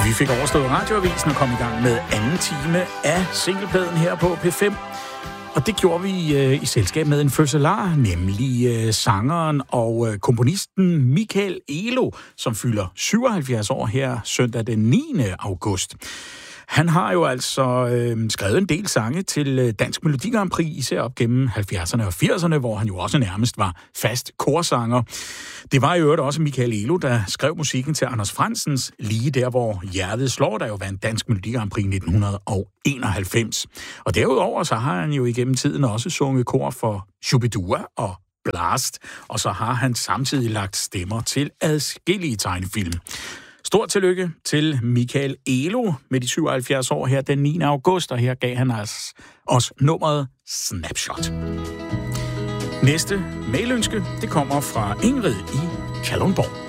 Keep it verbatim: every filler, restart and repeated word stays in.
Vi fik overstået radioavisen og kom i gang med anden time af singlepladen her på P fem. Og det gjorde vi øh, i selskab med en fødselar, nemlig øh, sangeren og øh, komponisten Michael Elo, som fylder syvoghalvfjerds år her søndag den niende august. Han har jo altså øh, skrevet en del sange til øh, Dansk Melodi Grand Prix, især op gennem halvfjerdserne og firserne, hvor han jo også nærmest var fast korsanger. Det var i øvrigt også Michael Elo, der skrev musikken til Anders Frandsens Lige der, hvor hjertet slår, der jo vandt Dansk Melodi Grand Prix nitten enoghalvfems. Og derudover så har han jo igennem tiden også sunget kor for Shubidua og Blast, og så har han samtidig lagt stemmer til adskillige tegnefilm. Stort tillykke til Michael Elo med de syvoghalvfjerds år her den niende august, og her gav han os, os nummeret Snapshot. Næste mailønske, det kommer fra Ingrid i Kalundborg.